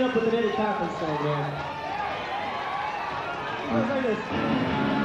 up with an Eddie Cochran song, man. It goes like this.